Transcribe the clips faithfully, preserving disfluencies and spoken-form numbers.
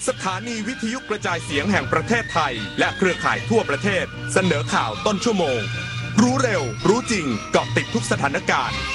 สถานีวิทยุกระจายเสียงแห่งประเทศไทยและเครือข่ายทั่วประเทศเสนอข่าวต้นชั่วโมงรู้เร็วรู้จริงเกาะติดทุกสถานการณ์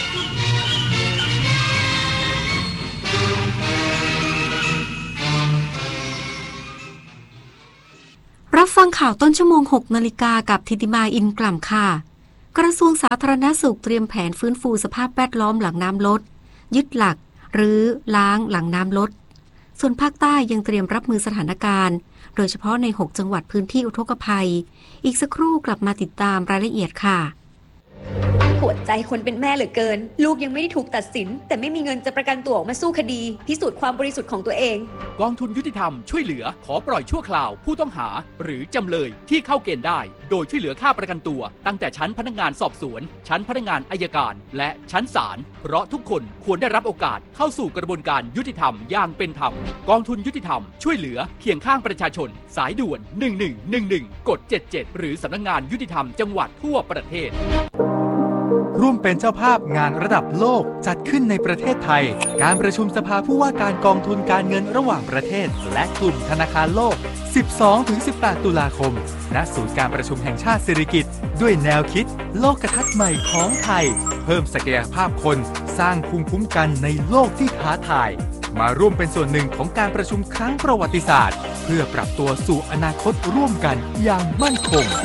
รับฟังข่าวต้นชั่วโมงหกนาฬิกากับธิติมาอินกล่ำค่ะกระทรวงสาธารณสุขเตรียมแผนฟื้นฟูสภาพแวดล้อมหลังน้ำลดยึดหลักหรือล้างหลังน้ำลดส่วนภาคใต้ยังเตรียมรับมือสถานการณ์โดยเฉพาะในหกจังหวัดพื้นที่อุทกภัยอีกสักครู่กลับมาติดตามรายละเอียดค่ะปวดใจคนเป็นแม่เหลือเกินลูกยังไม่ได้ถูกตัดสินแต่ไม่มีเงินจะประกันตัวออกมาสู้คดีพิสูจน์ความบริสุทธิ์ของตัวเองกองทุนยุติธรรมช่วยเหลือขอปล่อยชั่วคราวผู้ต้องหาหรือจำเลยที่เข้าเกณฑ์ได้โดยช่วยเหลือค่าประกันตัวตั้งแต่ชั้นพนักงานสอบสวนชั้นพนักงานอัยการและชั้นศาลเพราะทุกคนควรได้รับโอกาสเข้าสู่กระบวนการยุติธรรมอย่างเป็นธรรมกองทุนยุติธรรมช่วยเหลือเคียงข้างประชาชนสายด่วนหนึ่งหนึ่งหนึ่งหนึ่งกดเจ็ดเจ็ดหรือสำนักงานยุติธรรมจังหวัดทั่วประเทศร่วมเป็นเจ้าภาพงานระดับโลกจัดขึ้นในประเทศไทยการประชุมสภาผู้ว่าการกองทุนการเงินระหว่างประเทศและกลุ่มธนาคารโลก สิบสองถึงสิบแปด ตุลาคมณศูนย์การประชุมแห่งชาติสิริกิติ์ด้วยแนวคิดโลกทัศน์ใหม่ของไทยเพิ่มศักยภาพคนสร้างภูมิคุ้มกันในโลกที่ท้าทายมาร่วมเป็นส่วนหนึ่งของการประชุมครั้งประวัติศาสตร์เพื่อปรับตัวสู่อนาคตร่วมกันอย่างมั่นคง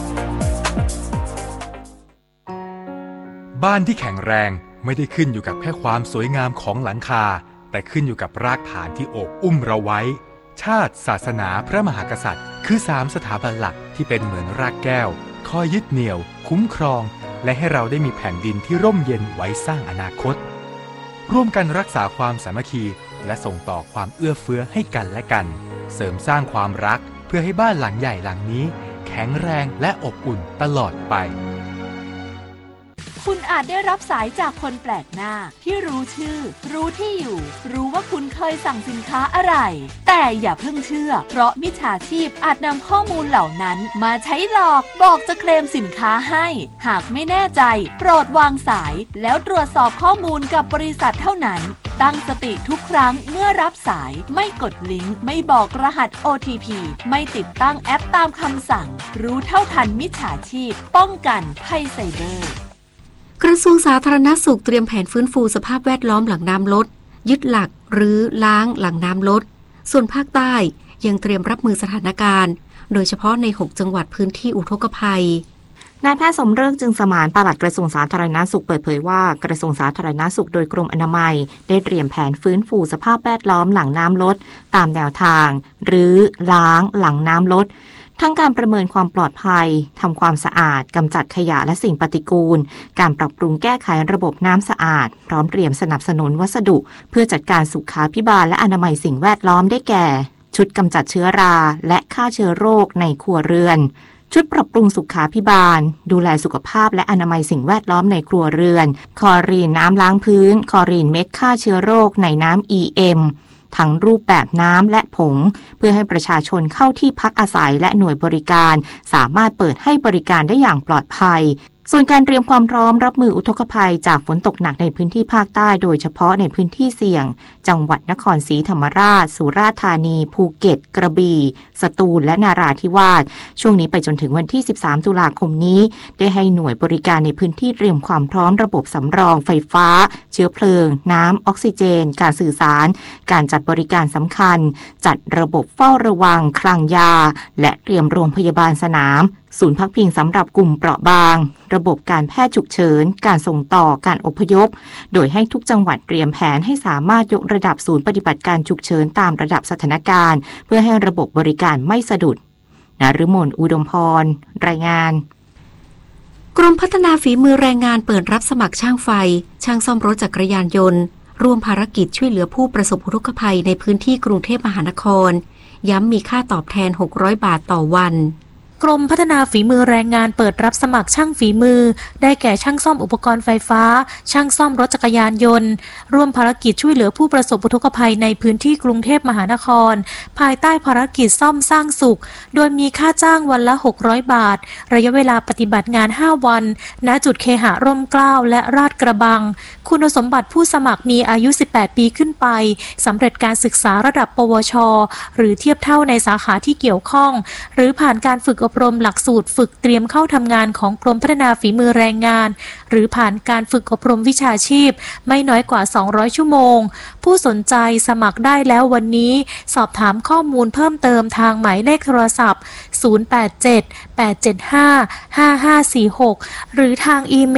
บ้านที่แข็งแรงไม่ได้ขึ้นอยู่กับแค่ความสวยงามของหลังคาแต่ขึ้นอยู่กับรากฐานที่โอบอุ้มเราไว้ชาติศาสนาพระมหากษัตริย์คือสามสถาบันหลักที่เป็นเหมือนรากแก้วคอยยึดเหนี่ยวคุ้มครองและให้เราได้มีแผ่นดินที่ร่มเย็นไว้สร้างอนาคตร่วมกันรักษาความสามัคคีและส่งต่อความเอื้อเฟื้อให้กันและกันเสริมสร้างความรักเพื่อให้บ้านหลังใหญ่หลังนี้แข็งแรงและอบอุ่นตลอดไปคุณอาจได้รับสายจากคนแปลกหน้าที่รู้ชื่อรู้ที่อยู่รู้ว่าคุณเคยสั่งสินค้าอะไรแต่อย่าเพิ่งเชื่อเพราะมิจฉาชีพอาจนำข้อมูลเหล่านั้นมาใช้หลอกบอกจะเคลมสินค้าให้หากไม่แน่ใจโปรดวางสายแล้วตรวจสอบข้อมูลกับบริษัทเท่านั้นตั้งสติทุกครั้งเมื่อรับสายไม่กดลิงก์ไม่บอกรหัส โอ ที พี ไม่ติดตั้งแอปตามคำสั่งรู้เท่าทันมิจฉาชีพป้องกันภัยไซเบอร์กระทรวงสาธารณสุขเตรียมแผนฟื้นฟูสภาพแวดล้อมหลังน้ำลดยึดหลักหรือล้างหลังน้ำลดส่วนภาคใต้ยังเตรียมรับมือสถานการณ์โดยเฉพาะในหกจังหวัดพื้นที่อุทกภัยนายแพทย์สมฤกษ์จึงสมานปลัดกระทรวงสาธารณสุขเปิดเผยว่ากระทรวงสาธารณสุขโดยกรมอนามัยได้เตรียมแผนฟื้นฟูสภาพแวดล้อมหลังน้ำลดตามแนวทางหรือล้างหลังน้ำลดทั้งการประเมินความปลอดภัยทำความสะอาดกำจัดขยะและสิ่งปฏิกูลการปรับปรุงแก้ไขระบบน้ำสะอาดพร้อมเตรียมสนับสนุนวัสดุเพื่อจัดการสุขาภิบาลและอนามัยสิ่งแวดล้อมได้แก่ชุดกำจัดเชื้อราและฆ่าเชื้อโรคในครัวเรือนชุดปรับปรุงสุขาภิบาลดูแลสุขภาพและอนามัยสิ่งแวดล้อมในครัวเรือนคลอรีนน้ำล้างพื้นคลอรีนเม็ดฆ่าเชื้อโรคในน้ำ อี เอ็มทั้งรูปแบบน้ำและผงเพื่อให้ประชาชนเข้าที่พักอาศัยและหน่วยบริการสามารถเปิดให้บริการได้อย่างปลอดภัยส่วนการเตรียมความพร้อมรับมืออุทกภัยจากฝนตกหนักในพื้นที่ภาคใต้โดยเฉพาะในพื้นที่เสี่ยงจังหวัดนครศรีธรรมราชสุราษฎร์ธานีภูเก็ตกระบี่สตูลและนาราธิวาสช่วงนี้ไปจนถึงวันที่สิบสามตุลาคมนี้ได้ให้หน่วยบริการในพื้นที่เตรียมความพร้อมระบบสำรองไฟฟ้าเชื้อเพลิงน้ำออกซิเจนการสื่อสารการจัดบริการสำคัญจัดระบบเฝ้าระวังคลังยาและเตรียมโรงพยาบาลสนามศูนย์พักพิงสำหรับกลุ่มเปราะบางระบบการแพทย์ฉุกเฉินการส่งต่อการอพยพโดยให้ทุกจังหวัดเตรียมแผนให้สามารถยกระดับศูนย์ปฏิบัติการฉุกเฉินตามระดับสถานการณ์เพื่อให้ระบบบริการไม่สะดุดนฤมลอุดมพรรายงานกรมพัฒนาฝีมือแรงงานเปิดรับสมัครช่างไฟช่างซ่อมรถจักรยานยนต์ร่วมภารกิจช่วยเหลือผู้ประสบอุทกภัยในพื้นที่กรุงเทพมหานครย้ำมีค่าตอบแทนหกร้อยบาทต่อวันกรมพัฒนาฝีมือแรงงานเปิดรับสมัครช่างฝีมือได้แก่ช่างซ่อมอุปกรณ์ไฟฟ้าช่างซ่อมรถจักรยานยนต์ร่วมภารกิจช่วยเหลือผู้ประสบอุทกภัยในพื้นที่กรุงเทพมหานครภายใต้ภารกิจซ่อมสร้างสุขโดยมีค่าจ้างวันละหกร้อยบาทระยะเวลาปฏิบัติงานห้าวันณจุดเคหะร่มเกล้าและราชกระบังคุณสมบัติผู้สมัครมีอายุสิบแปดปีขึ้นไปสำเร็จการศึกษาระดับปวชหรือเทียบเท่าในสาขาที่เกี่ยวข้องหรือผ่านการฝึกอบรมหลักสูตรฝึกเตรียมเข้าทำงานของกรมพัฒนาฝีมือแรงงานหรือผ่านการฝึกอบรมวิชาชีพไม่น้อยกว่าสองร้อยชั่วโมงผู้สนใจสมัครได้แล้ววันนี้สอบถามข้อมูลเพิ่มเติมทางหมายเลขโทรศัพท์ศูนย์ แปด เจ็ด แปด เจ็ด ห้า ห้า ห้า สี่ หกหรือทางอีเมล